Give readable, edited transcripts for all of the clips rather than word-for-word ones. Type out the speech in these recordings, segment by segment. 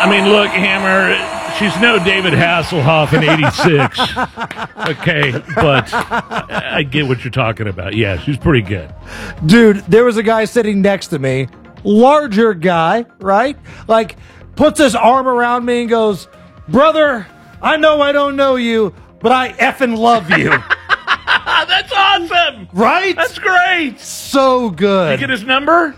I mean, look, Hammer, she's no David Hasselhoff in 86. Okay, but I get what you're talking about. Yeah, she's pretty good. Dude, there was a guy sitting next to me, larger guy, right? Like, puts his arm around me and goes, brother, I know I don't know you, but I effing love you. That's awesome. Right? That's great. So good. You get his number?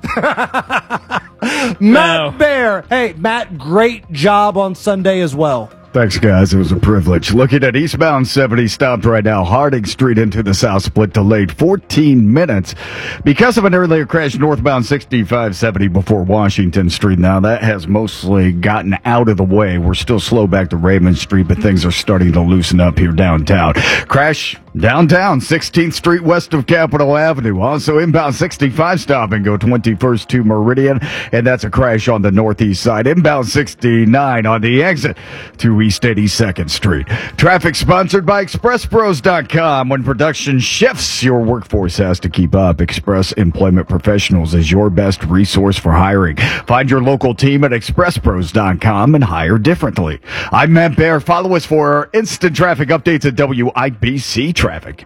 Matt Bear. Hey, Matt, great job on Sunday as well. Thanks, guys. It was a privilege. Looking at eastbound 70 stopped right now. Harding Street into the South Split delayed 14 minutes because of an earlier crash northbound 6570 before Washington Street. Now, that has mostly gotten out of the way. We're still slow back to Raymond Street, but things are starting to loosen up here downtown. Crash downtown 16th Street west of Capitol Avenue. Also inbound 65 stop and go 21st to Meridian, and that's a crash on the northeast side. Inbound 69 on the exit to East 82nd Street. Traffic sponsored by ExpressPros.com. When production shifts, your workforce has to keep up. Express Employment Professionals is your best resource for hiring. Find your local team at ExpressPros.com and hire differently. I'm Matt Bear. Follow us for instant traffic updates at WIBC Traffic.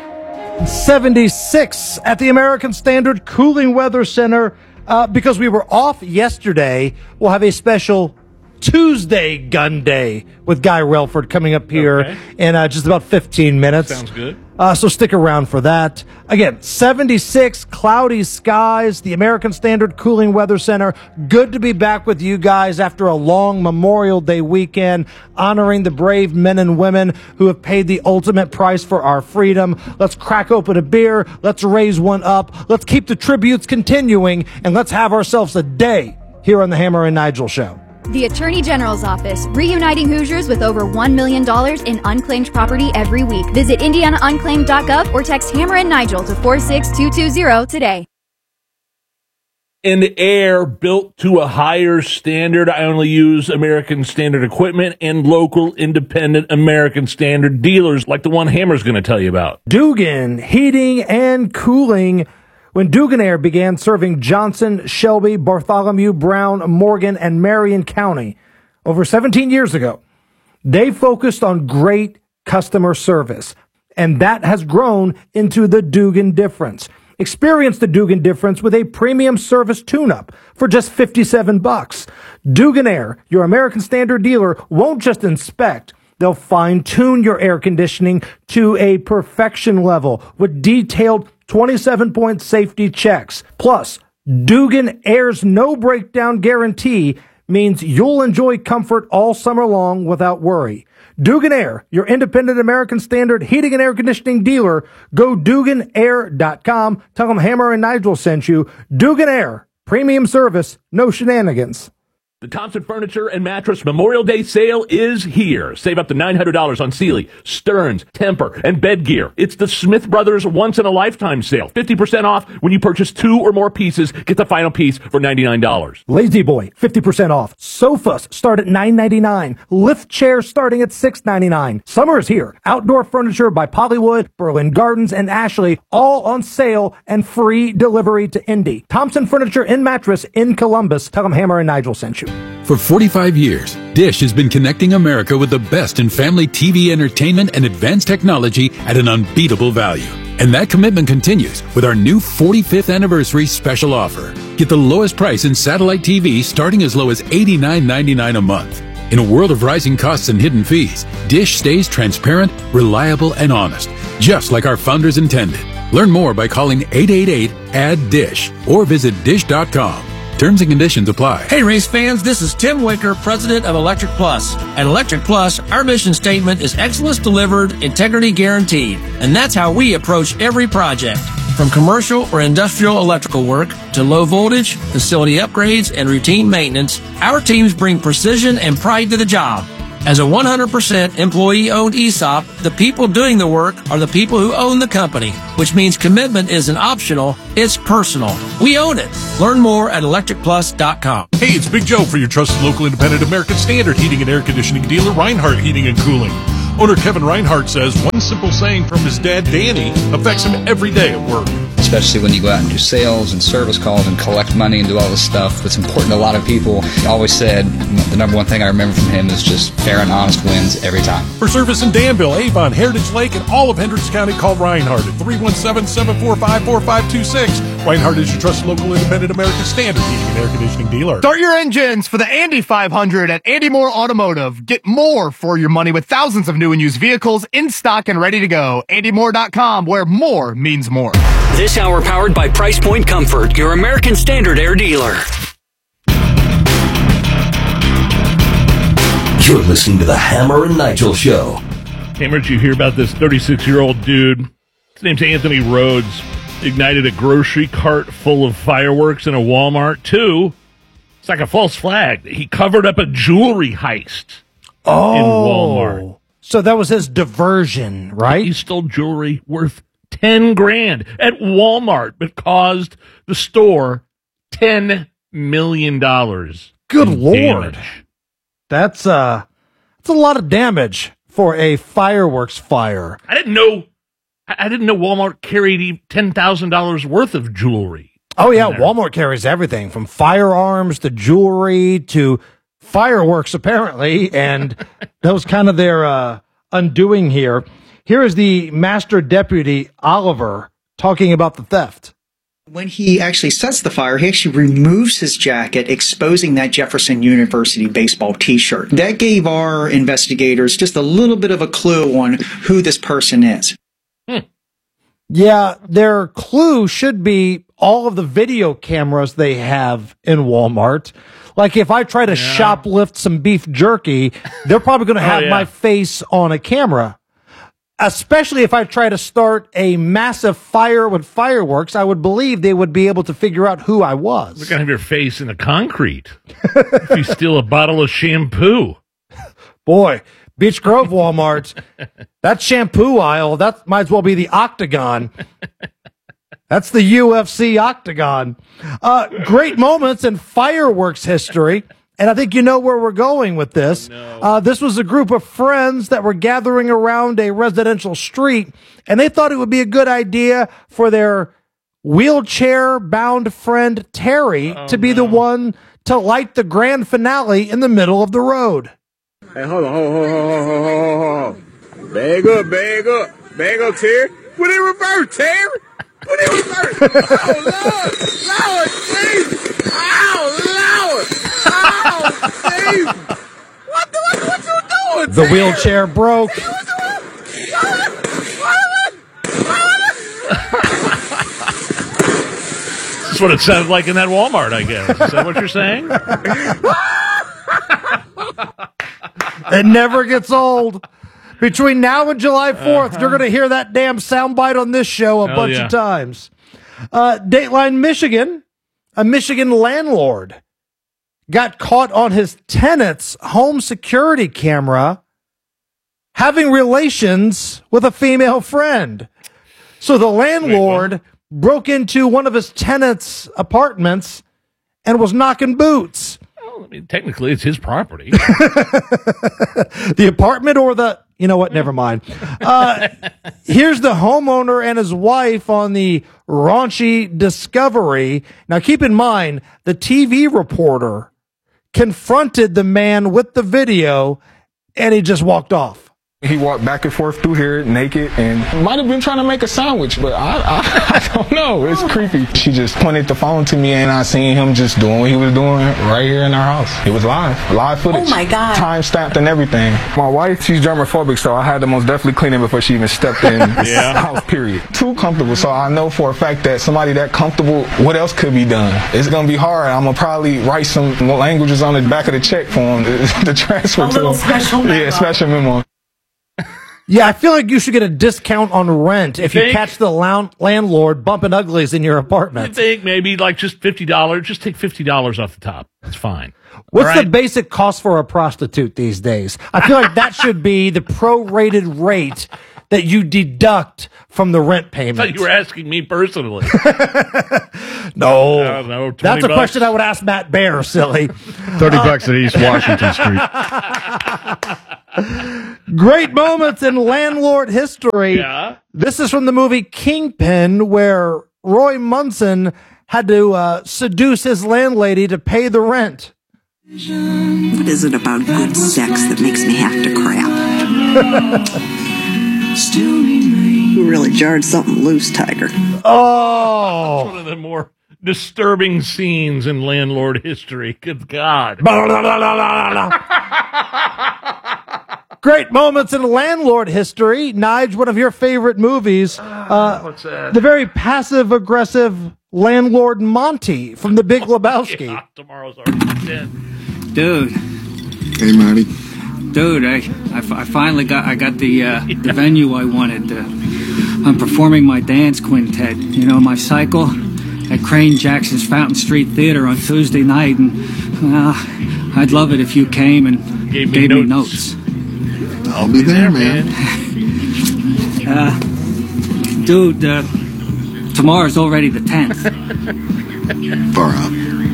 76 at the American Standard Cooling Weather Center. Because we were off yesterday, we'll have a special Tuesday Gun Day with Guy Relford coming up here in just about 15 minutes. Sounds good. So stick around for that. Again, 76, cloudy skies, the American Standard Cooling Weather Center. Good to be back with you guys after a long Memorial Day weekend, honoring the brave men and women who have paid the ultimate price for our freedom. Let's crack open a beer. Let's raise one up. Let's keep the tributes continuing, and let's have ourselves a day here on the Hammer and Nigel Show. The Attorney General's Office, reuniting Hoosiers with over $1 million in unclaimed property every week. Visit IndianaUnclaimed.gov or text Hammer and Nigel to 46220 today. And air built to a higher standard. I only use American Standard equipment and local independent American Standard dealers like the one Hammer's going to tell you about. Dugan Heating and Cooling. When Dugan Air began serving Johnson, Shelby, Bartholomew, Brown, Morgan, and Marion County over 17 years ago, they focused on great customer service, and that has grown into the Dugan difference. Experience the Dugan difference with a premium service tune-up for just $57. Dugan Air, your American Standard dealer, won't just inspect. They'll fine-tune your air conditioning to a perfection level with detailed 27-point safety checks. Plus, Dugan Air's no breakdown guarantee means you'll enjoy comfort all summer long without worry. Dugan Air, your independent American Standard heating and air conditioning dealer. Go DuganAir.com. Tell them Hammer and Nigel sent you. Dugan Air, premium service, no shenanigans. The Thompson Furniture and Mattress Memorial Day sale is here. Save up to $900 on Sealy, Stearns, Tempur, and bed gear. It's the Smith Brothers once-in-a-lifetime sale. 50% off when you purchase 2 or more pieces. Get the final piece for $99. Lazy Boy, 50% off. Sofas start at $9.99. Lift chairs starting at $6.99. Summer is here. Outdoor furniture by Pollywood, Berlin Gardens, and Ashley, all on sale and free delivery to Indy. Thompson Furniture and Mattress in Columbus. Tell them Hammer and Nigel sent you. For 45 years, Dish has been connecting America with the best in family TV entertainment and advanced technology at an unbeatable value. And that commitment continues with our new 45th anniversary special offer. Get the lowest price in satellite TV starting as low as $89.99 a month. In a world of rising costs and hidden fees, Dish stays transparent, reliable, and honest, just like our founders intended. Learn more by calling 888-ADD-DISH or visit dish.com. Terms and conditions apply. Hey, race fans, this is Tim Wicker, president of Electric Plus. At Electric Plus, our mission statement is excellence delivered, integrity guaranteed. And that's how we approach every project. From commercial or industrial electrical work to low voltage, facility upgrades, and routine maintenance, our teams bring precision and pride to the job. As a 100% employee-owned ESOP, the people doing the work are the people who own the company, which means commitment isn't optional, it's personal. We own it. Learn more at electricplus.com. Hey, it's Big Joe for your trusted local independent American Standard heating and air conditioning dealer, Reinhardt Heating and Cooling. Owner Kevin Reinhardt says one simple saying from his dad, Danny, affects him every day at work. Especially when you go out and do sales and service calls and collect money and do all this stuff that's important to a lot of people. He always said the number one thing I remember from him is just fair and honest wins every time. For service in Danville, Avon, Heritage Lake, and all of Hendricks County, call Reinhardt at 317-745-4526. Reinhardt is your trusted local independent American Standard heating and air conditioning dealer. Start your engines for the Andy 500 at Andy Moore Automotive. Get more for your money with thousands of new and used vehicles in stock and ready to go. AndyMoore.com, where more means more. This hour powered by Price Point Comfort, your American Standard Air dealer. You're listening to the Hammer and Nigel Show. Hammer, did you hear about this 36-year-old dude? His name's Anthony Rhodes. Ignited a grocery cart full of fireworks in a Walmart, too. It's like a false flag. He covered up a jewelry heist in Walmart. So that was his diversion, right? He stole jewelry worth $10,000 at Walmart, but caused the store $10 million. Good Lord. Damage. That's a lot of damage for a fireworks fire. I didn't know Walmart carried $10,000 worth of jewelry. Oh, yeah. Walmart carries everything from firearms to jewelry to fireworks, apparently. And that was kind of their undoing here. Here is the Master Deputy Oliver talking about the theft. When he actually sets the fire, he actually removes his jacket, exposing that Jefferson University baseball T-shirt. That gave our investigators just a little bit of a clue on who this person is. Yeah, their clue should be all of the video cameras they have in Walmart. Like if I try to shoplift some beef jerky, they're probably going to have my face on a camera. Especially if I try to start a massive fire with fireworks, I would believe they would be able to figure out who I was. They're going to have your face in the concrete if you steal a bottle of shampoo. Boy, Beech Grove Walmart, that shampoo aisle, that might as well be the Octagon. That's the UFC Octagon. Great moments in fireworks history. And I think you know where we're going with this. This was a group of friends that were gathering around a residential street, and they thought it would be a good idea for their wheelchair-bound friend Terry to be the one to light the grand finale in the middle of the road. Hey, hold on. Bag up, Terry. Put it in reverse, Terry. Put it in reverse. Oh, Lord, Jesus. Oh, Lord. Oh, Jesus. What you doing, The wheelchair broke. That's what it sounded like in that Walmart, I guess. Is that what you're saying? It never gets old. Between now and July 4th, you're going to hear that damn soundbite on this show a bunch of times. Dateline, Michigan, a Michigan landlord got caught on his tenant's home security camera having relations with a female friend. So the landlord broke into one of his tenant's apartments and was knocking boots. Well, I mean, technically, it's his property. The apartment or the... You know what? Never mind. Here's the homeowner and his wife on the raunchy discovery. Now, keep in mind, the TV reporter confronted the man with the video, and he just walked off. He walked back and forth through here naked and might have been trying to make a sandwich, but I don't know. It's creepy. She just pointed the phone to me and I seen him just doing what he was doing right here in our house. It was live footage. Oh my God. Time stamped and everything. My wife, she's germophobic, so I had to most definitely clean it before she even stepped in the house, period. Too comfortable, so I know for a fact that somebody that comfortable, what else could be done? It's going to be hard. I'm going to probably write some languages on the back of the check for him to transfer to him. Special memo. Yeah, special memo. Yeah, I feel like you should get a discount on rent if you catch the landlord bumping uglies in your apartment. I think maybe like just $50. Just take $50 off the top. That's fine. What's the basic cost for a prostitute these days? I feel like that should be the prorated rate that you deduct from the rent payment. I thought you were asking me personally. No. That's a question I would ask Matt Bear, silly. $30 at East Washington Street. Great moments in landlord history. Yeah. This is from the movie Kingpin, where Roy Munson had to seduce his landlady to pay the rent. What is it about good sex that makes me have to crap? You really jarred something loose, Tiger. Oh! That's one of the more disturbing scenes in landlord history. Good God. Great moments in landlord history. Nige, one of your favorite movies. What's that? The very passive-aggressive landlord Monty from The Big Lebowski. Yeah, tomorrow's already dead. Dude. Hey, Marty. Dude, I finally got the venue I wanted. I'm performing my dance quintet. You know, my cycle at Crane Jackson's Fountain Street Theater on Tuesday night, and I'd love it if you came and gave me notes. I'll be there, man. Dude, tomorrow's already the 10th. Far out.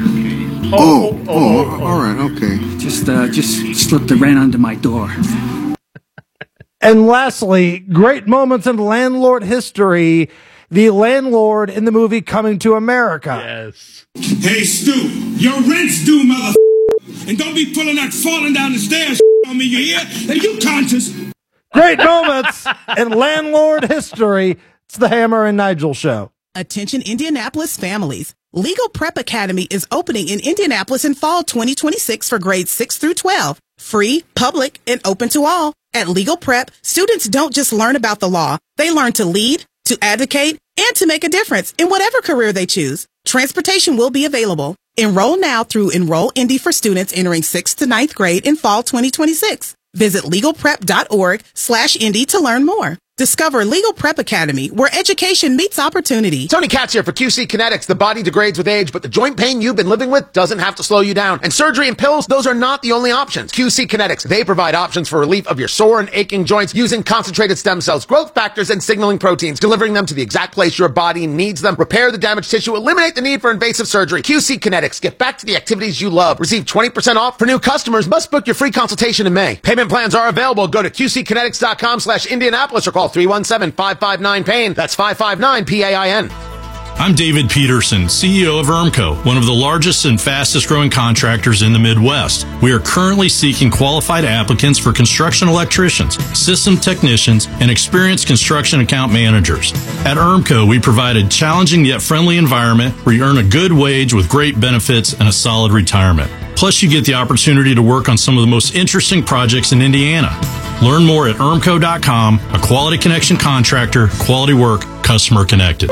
Oh, all right, okay. Just slip the rent under my door. And lastly, great moments in landlord history. The landlord in the movie Coming to America. Yes. Hey, Stu, your rent's due, mother. And don't be pulling that falling down the stairs on me, you hear? Are you conscious? Great moments in landlord history. It's the Hammer and Nigel Show. Attention Indianapolis families. Legal Prep Academy is opening in Indianapolis in fall 2026 for grades 6 through 12. Free, public, and open to all. At Legal Prep, students don't just learn about the law. They learn to lead, to advocate, and to make a difference in whatever career they choose. Transportation will be available. Enroll now through Enroll Indy for students entering 6th to 9th grade in fall 2026. Visit legalprep.org/Indy to learn more. Discover Legal Prep Academy, where education meets opportunity. Tony Katz here for QC Kinetics. The body degrades with age, but the joint pain you've been living with doesn't have to slow you down. And surgery and pills, those are not the only options. QC Kinetics, they provide options for relief of your sore and aching joints using concentrated stem cells, growth factors, and signaling proteins, delivering them to the exact place your body needs them. Repair the damaged tissue, eliminate the need for invasive surgery. QC Kinetics, get back to the activities you love. Receive 20% off for new customers. Must book your free consultation in May. Payment plans are available. Go to QCkinetics.com/Indianapolis or call 317-559-PAIN. That's 559-PAIN. I'm David Peterson, CEO of ERMCO, one of the largest and fastest growing contractors in the Midwest. We are currently seeking qualified applicants for construction electricians, system technicians, and experienced construction account managers. At ERMCO, we provide a challenging yet friendly environment where you earn a good wage with great benefits and a solid retirement. Plus, you get the opportunity to work on some of the most interesting projects in Indiana. Learn more at ERMCO.com, a quality connection contractor, quality work, customer connected.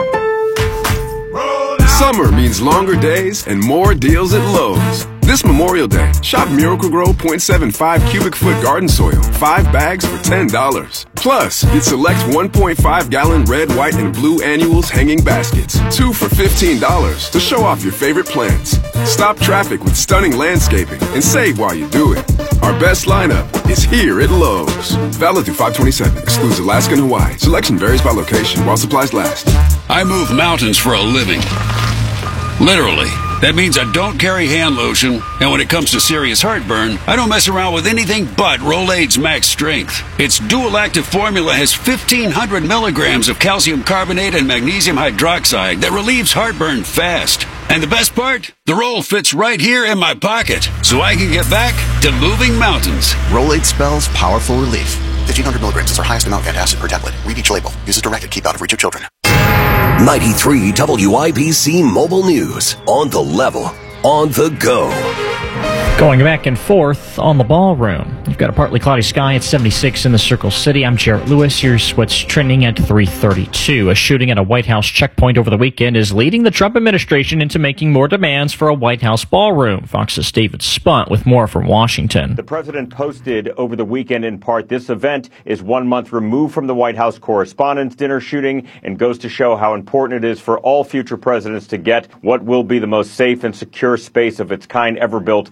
Summer means longer days and more deals at Lowe's. This Memorial Day, shop Miracle-Gro 0.75 cubic foot garden soil, 5 bags for $10. Plus, get select 1.5 gallon red, white, and blue annuals hanging baskets, 2 for $15 to show off your favorite plants. Stop traffic with stunning landscaping and save while you do it. Our best lineup is here at Lowe's. Valid through 5/27, excludes Alaska and Hawaii. Selection varies by location while supplies last. I move mountains for a living. Literally. That means I don't carry hand lotion, and when it comes to serious heartburn, I don't mess around with anything but Rolaids Max Strength. Its dual active formula has 1,500 milligrams of calcium carbonate and magnesium hydroxide that relieves heartburn fast. And the best part? The roll fits right here in my pocket, so I can get back to moving mountains. Rolaids spells powerful relief. 1,500 milligrams is our highest amount of antacid per tablet. Read each label. Use as directed. Keep out of reach of children. 93 WIBC Mobile News. On the level. On the go. Going back and forth on the ballroom. You've got a partly cloudy sky at 76 in the Circle City. I'm Jarrett Lewis. Here's what's trending at 3:32. A shooting at a White House checkpoint over the weekend is leading the Trump administration into making more demands for a White House ballroom. Fox's David Spunt with more from Washington. The president posted over the weekend in part, this event is 1 month removed from the White House Correspondents' Dinner shooting and goes to show how important it is for all future presidents to get what will be the most safe and secure space of its kind ever built in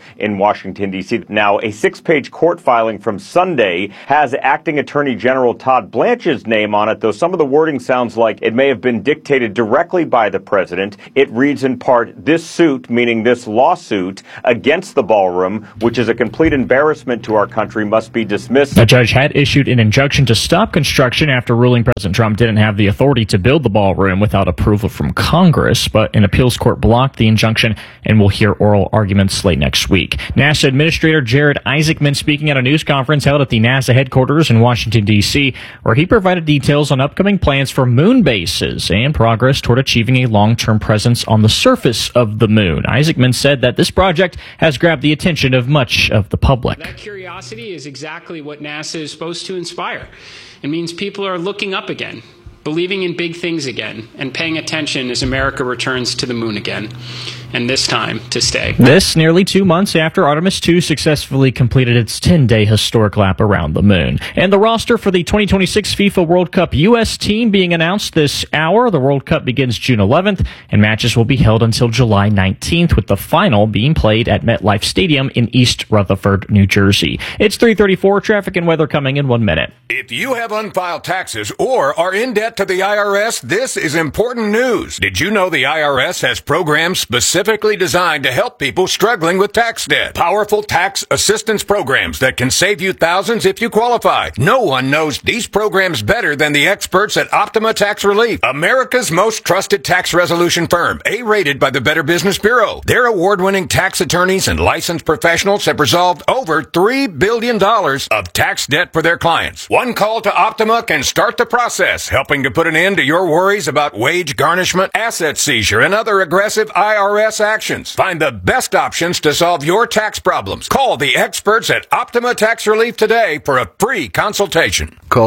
Washington, D.C. Now, a 6-page court filing from Sunday has acting Attorney General Todd Blanche's name on it, though some of the wording sounds like it may have been dictated directly by the president. It reads in part, "This suit," meaning this lawsuit, against the ballroom, which is a complete embarrassment to our country, must be dismissed. The judge had issued an injunction to stop construction after ruling President Trump didn't have the authority to build the ballroom without approval from Congress, but an appeals court blocked the injunction and will hear oral arguments late next week. NASA Administrator Jared Isaacman speaking at a news conference held at the NASA headquarters in Washington, D.C., where he provided details on upcoming plans for moon bases and progress toward achieving a long-term presence on the surface of the moon. Isaacman said that this project has grabbed the attention of much of the public. That curiosity is exactly what NASA is supposed to inspire. It means people are looking up again, believing in big things again, and paying attention as America returns to the moon again, and this time to stay. This nearly 2 months after Artemis II successfully completed its 10-day historic lap around the moon. And the roster for the 2026 FIFA World Cup U.S. team being announced this hour. The World Cup begins June 11th, and matches will be held until July 19th, with the final being played at MetLife Stadium in East Rutherford, New Jersey. It's 3:34, traffic and weather coming in 1 minute. If you have unfiled taxes or are in debt to the IRS, this is important news. Did you know the IRS has programs specifically designed to help people struggling with tax debt? Powerful tax assistance programs that can save you thousands if you qualify. No one knows these programs better than the experts at Optima Tax Relief, America's most trusted tax resolution firm, A-rated by the Better Business Bureau. Their award-winning tax attorneys and licensed professionals have resolved over $3 billion of tax debt for their clients. One call to Optima can start the process, helping to put an end to your worries about wage garnishment, asset seizure, and other aggressive IRS actions. Find the best options to solve your tax problems. Call the experts at Optima Tax Relief today for a free consultation. Call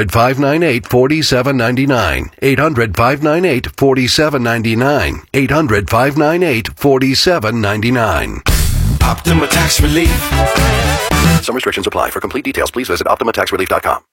800-598-4799. 800-598-4799. 800-598-4799. Optima Tax Relief. Some restrictions apply. For complete details, please visit OptimaTaxRelief.com.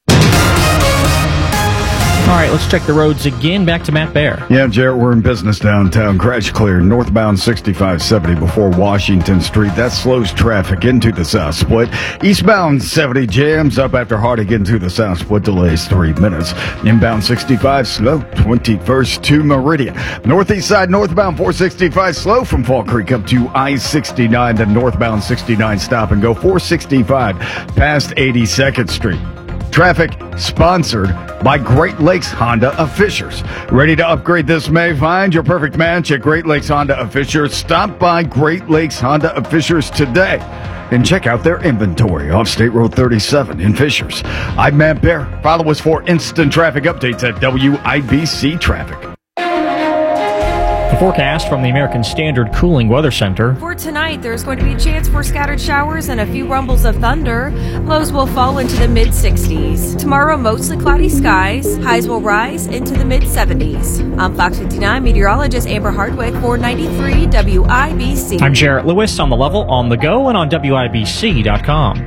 All right, let's check the roads again. Back to Matt Bear. Yeah, Jarrett, we're in business downtown. Crash clear. Northbound 6570 before Washington Street. That slows traffic into the South Split. Eastbound 70 jams up after Harding into the South Split. Delays 3 minutes. Inbound 65 slow. 21st to Meridian. Northeast side northbound 465 slow from Fall Creek up to I-69. The northbound 69 stop and go 465 past 82nd Street. Traffic sponsored by Great Lakes Honda of Fishers. Ready to upgrade this May? Find your perfect match at Great Lakes Honda of Fishers. Stop by Great Lakes Honda of Fishers today and check out their inventory off State Road 37 in Fishers. I'm Matt Bear. Follow us for instant traffic updates at WIBC Traffic. The forecast from the American Standard Cooling Weather Center. For tonight, there's going to be a chance for scattered showers and a few rumbles of thunder. Lows will fall into the mid-60s. Tomorrow, mostly cloudy skies. Highs will rise into the mid-70s. I'm Fox 59 meteorologist Amber Hardwick for 93 WIBC. I'm Jarrett Lewis on the level, on the go, and on WIBC.com.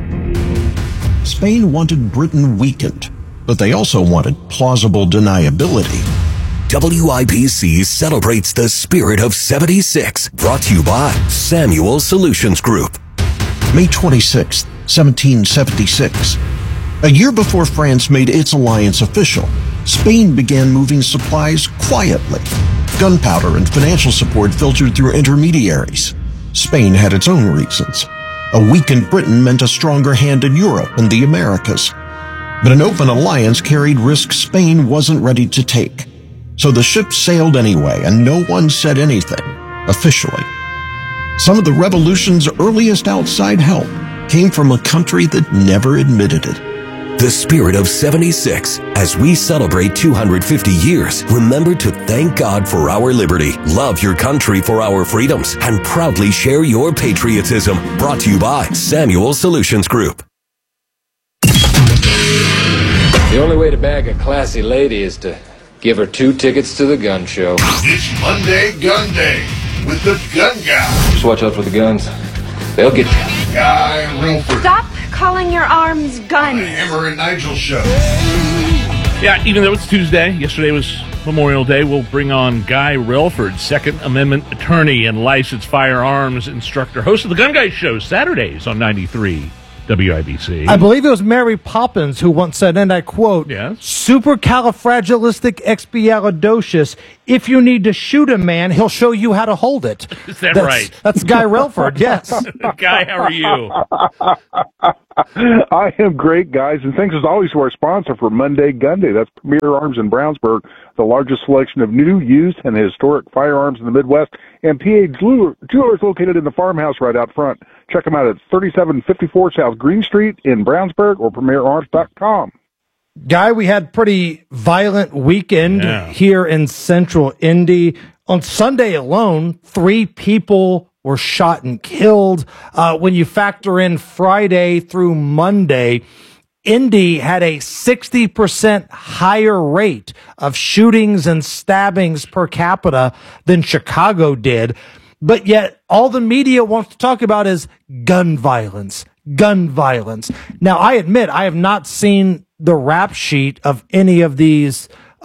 Spain wanted Britain weakened, but they also wanted plausible deniability. WIBC celebrates the spirit of 76. Brought to you by Samuel Solutions Group. May 26, 1776. A year before France made its alliance official, Spain began moving supplies quietly. Gunpowder and financial support filtered through intermediaries. Spain had its own reasons. A weakened Britain meant a stronger hand in Europe and the Americas. But an open alliance carried risks Spain wasn't ready to take. So the ship sailed anyway, and no one said anything, officially. Some of the revolution's earliest outside help came from a country that never admitted it. The spirit of 76. As we celebrate 250 years, remember to thank God for our liberty, love your country for our freedoms, and proudly share your patriotism. Brought to you by Samuel Solutions Group. The only way to bag a classy lady is to give her 2 tickets to the gun show. It's Monday Gun Day with the Gun Guy. Just watch out for the guns. They'll get you. Guy Rolford. Stop calling your arms guns. The Hammer and Nigel Show. Yeah, even though it's Tuesday, yesterday was Memorial Day, we'll bring on Guy Relford, Second Amendment attorney and licensed firearms instructor, host of the Gun Guy Show, Saturdays on 93 WIBC. I believe it was Mary Poppins who once said, and I quote, yes? "Supercalifragilisticexpialidocious, if you need to shoot a man, he'll show you how to hold it." Is that right? That's Guy Relford, yes. Guy, how are you? I am great, guys, and thanks as always to our sponsor for Monday Gun Day. That's Premier Arms in Brownsburg, the largest selection of new, used, and historic firearms in the Midwest, and PA Jewelers located in the farmhouse right out front. Check them out at 3754 South Green Street in Brownsburg or PremierArms.com. Guy, we had pretty violent weekend here in Central Indy. On Sunday alone, 3 people were shot and killed. When you factor in Friday through Monday, Indy had a 60% higher rate of shootings and stabbings per capita than Chicago did. But yet all the media wants to talk about is gun violence, gun violence. Now, I admit I have not seen the rap sheet of any of these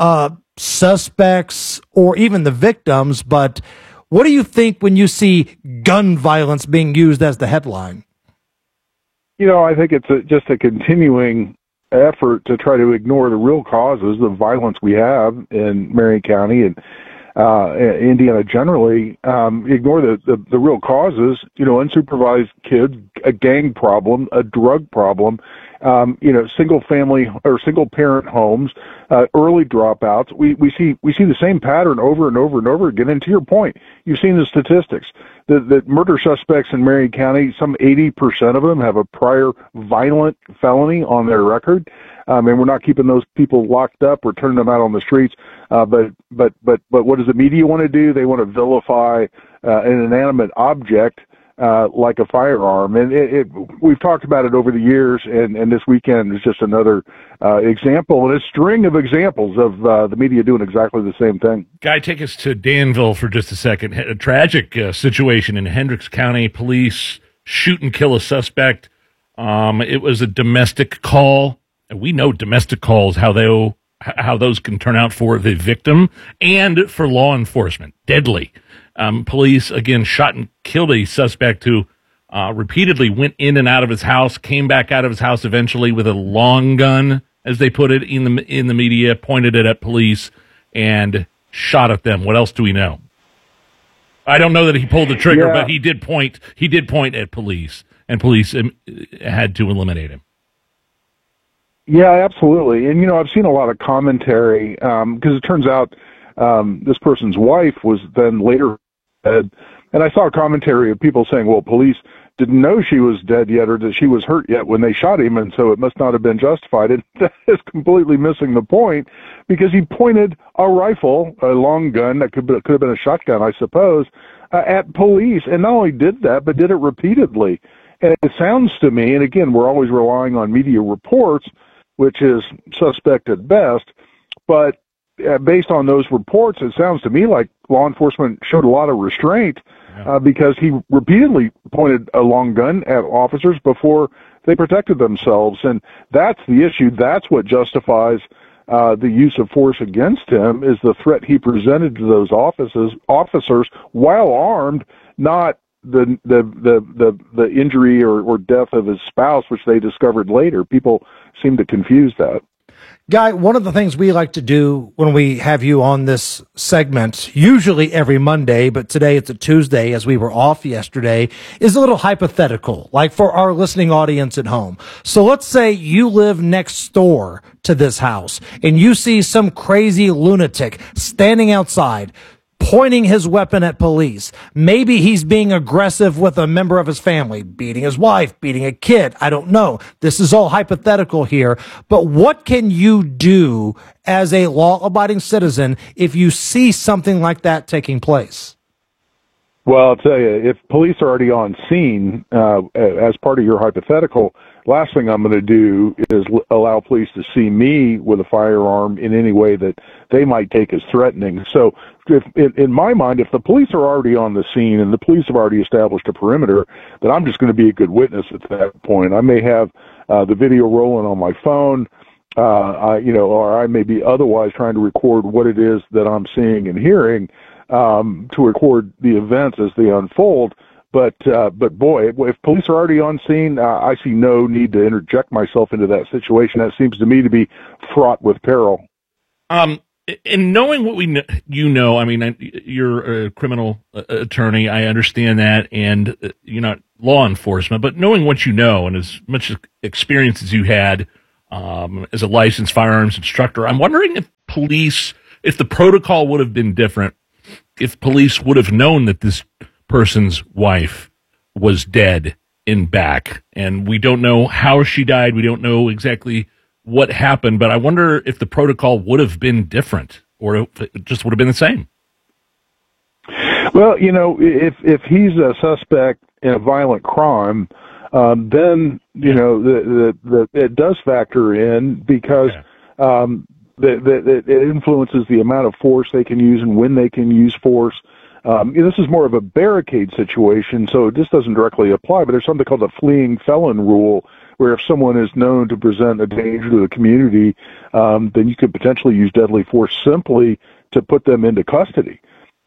suspects or even the victims, but what do you think when you see gun violence being used as the headline? You know, I think it's just a continuing effort to try to ignore the real causes of violence we have in Marion County and Indiana generally. Ignore the real causes, you know, unsupervised kids, a gang problem, a drug problem, single family or single parent homes, early dropouts. We see the same pattern over and over and over again. And to your point, you've seen the statistics. The murder suspects in Marion County, some 80% of them have a prior violent felony on their record. And we're not keeping those people locked up or turning them out on the streets. But what does the media want to do? They want to vilify an inanimate object like a firearm. And we've talked about it over the years, and this weekend is just another example, and a string of examples of the media doing exactly the same thing. Guy, take us to Danville for just a second. A tragic situation in Hendricks County. Police shoot and kill a suspect. It was a domestic call. We know domestic calls, how those can turn out for the victim and for law enforcement. Deadly. Police, again, shot and killed a suspect who repeatedly went in and out of his house, came back out of his house eventually with a long gun, as they put it in the media, pointed it at police, and shot at them. What else do we know? I don't know that he pulled the trigger, but he did point at police, and police had to eliminate him. Yeah, absolutely. And, I've seen a lot of commentary because it turns out this person's wife was then later dead. And I saw a commentary of people saying, well, police didn't know she was dead yet or that she was hurt yet when they shot him, and so it must not have been justified. And that is completely missing the point, because he pointed a rifle, a long gun, that could have been a shotgun, I suppose, at police. And not only did that, but did it repeatedly. And it sounds to me, and again, we're always relying on media reports, which is suspect at best, but based on those reports, it sounds to me like law enforcement showed a lot of restraint because he repeatedly pointed a long gun at officers before they protected themselves. And that's the issue. That's what justifies the use of force against him, is the threat he presented to those officers while armed, not the injury or death of his spouse, which they discovered later. People seem to confuse that. Guy, one of the things we like to do when we have you on this segment, usually every Monday, but today it's a Tuesday as we were off yesterday, is a little hypothetical, like for our listening audience at home. So let's say you live next door to this house and you see some crazy lunatic standing outside, pointing his weapon at police. Maybe he's being aggressive with a member of his family, beating his wife, beating a kid. I don't know. This is all hypothetical here. But what can you do as a law-abiding citizen if you see something like that taking place? Well, I'll tell you, if police are already on scene, as part of your hypothetical, last thing I'm going to do is allow police to see me with a firearm in any way that they might take as threatening. So in my mind, if the police are already on the scene and the police have already established a perimeter, then I'm just going to be a good witness at that point. I may have the video rolling on my phone. or I may be otherwise trying to record what it is that I'm seeing and hearing, to record the events as they unfold. But boy, if police are already on scene, I see no need to interject myself into that situation. That seems to me to be fraught with peril. In knowing what I mean, you're a criminal attorney. I understand that, and you're not law enforcement. But knowing what you know and as much experience as you had as a licensed firearms instructor, I'm wondering if the protocol would have been different, if police would have known that this person's wife was dead in back, and we don't know how she died. We don't know exactly what happened, but I wonder if the protocol would have been different or if it just would have been the same. Well, if he's a suspect in a violent crime, then, it does factor in because it influences the amount of force they can use and when they can use force. This is more of a barricade situation, so it just doesn't directly apply, but there's something called the fleeing felon rule, where if someone is known to present a danger to the community, then you could potentially use deadly force simply to put them into custody,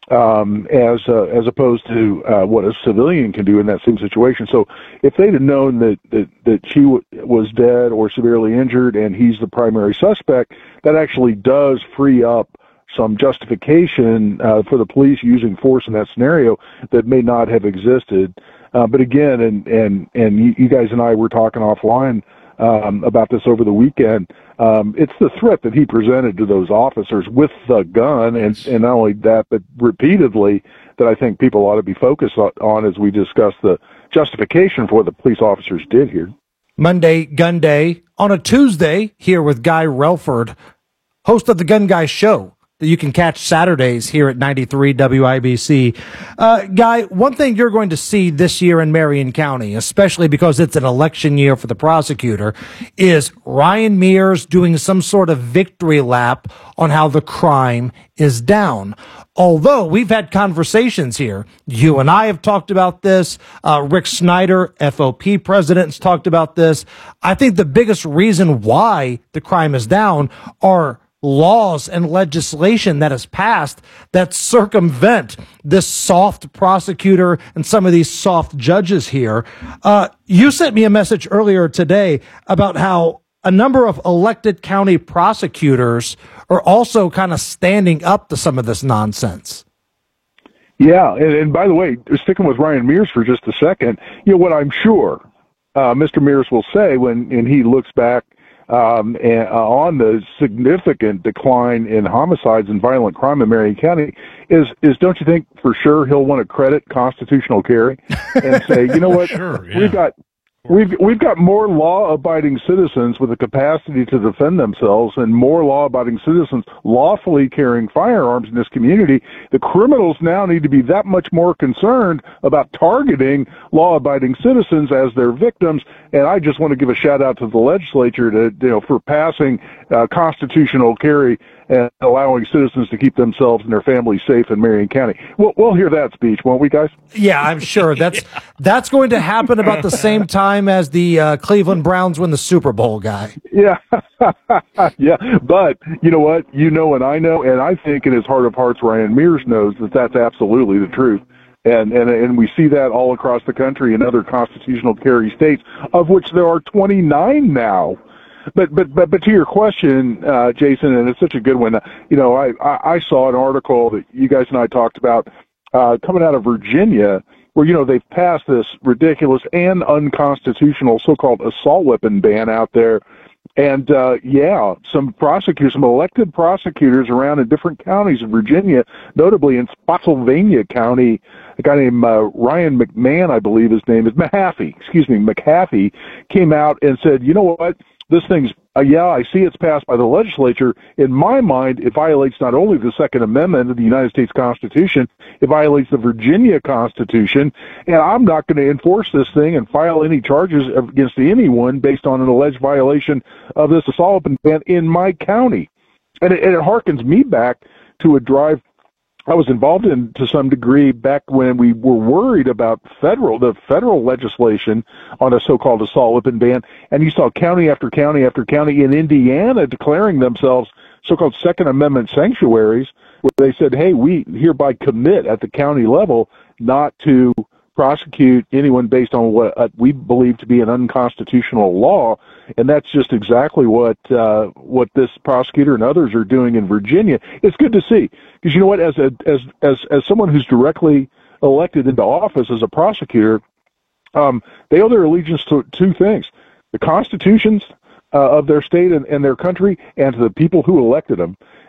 as opposed to what a civilian can do in that same situation. So if they'd have known that she was dead or severely injured and he's the primary suspect, that actually does free up some justification for the police using force in that scenario that may not have existed. But again, and you guys and I were talking offline about this over the weekend. It's the threat that he presented to those officers with the gun, and not only that, but repeatedly, that I think people ought to be focused on as we discuss the justification for what the police officers did here. Monday, Gun Day. On a Tuesday, here with Guy Relford, host of the Gun Guy Show, that you can catch Saturdays here at 93 WIBC. Guy, one thing you're going to see this year in Marion County, especially because it's an election year for the prosecutor, is Ryan Mears doing some sort of victory lap on how the crime is down. Although we've had conversations here, you and I have talked about this, Rick Snyder, FOP president, has talked about this. I think the biggest reason why the crime is down are laws and legislation that has passed that circumvent this soft prosecutor and some of these soft judges here. You sent me a message earlier today about how a number of elected county prosecutors are also kind of standing up to some of this nonsense. Yeah, and by the way, sticking with Ryan Mears for just a second, what I'm sure Mr. Mears will say when he looks back on the significant decline in homicides and violent crime in Marion County is don't you think for sure he'll want to credit constitutional carry and say, you know what, sure, yeah. We've got more law-abiding citizens with the capacity to defend themselves and more law-abiding citizens lawfully carrying firearms in this community. The criminals now need to be that much more concerned about targeting law-abiding citizens as their victims. And I just want to give a shout-out to the legislature for passing constitutional carry and allowing citizens to keep themselves and their families safe in Marion County. We'll hear that speech, won't we, guys? Yeah, I'm sure. That's going to happen about the same time as the Cleveland Browns win the Super Bowl, Guy. Yeah. Yeah. But you know what? You know and I know, and I think in his heart of hearts, Ryan Mears knows that that's absolutely the truth. And we see that all across the country in other constitutional carry states, of which there are 29 now. But to your question, Jason, and it's such a good one. I saw an article that you guys and I talked about coming out of Virginia, where they've passed this ridiculous and unconstitutional so-called assault weapon ban out there. And some elected prosecutors around in different counties of Virginia, notably in Spotsylvania County, a guy named Ryan McMahon, I believe his name is McAfee, came out and said, you know what? This thing's, I see it's passed by the legislature. In my mind, it violates not only the Second Amendment of the United States Constitution, it violates the Virginia Constitution, and I'm not going to enforce this thing and file any charges against anyone based on an alleged violation of this assault weapon ban in my county. And it harkens me back to a drive I was involved in to some degree back when we were worried about the federal legislation on a so-called assault weapon ban, and you saw county after county after county in Indiana declaring themselves so-called Second Amendment sanctuaries, where they said, hey, we hereby commit at the county level not to prosecute anyone based on what we believe to be an unconstitutional law. And that's just exactly what this prosecutor and others are doing in Virginia. It's good to see, because you know what, as someone who's directly elected into office as a prosecutor, they owe their allegiance to two things: the constitutions of their state and their country, and to the people who elected them.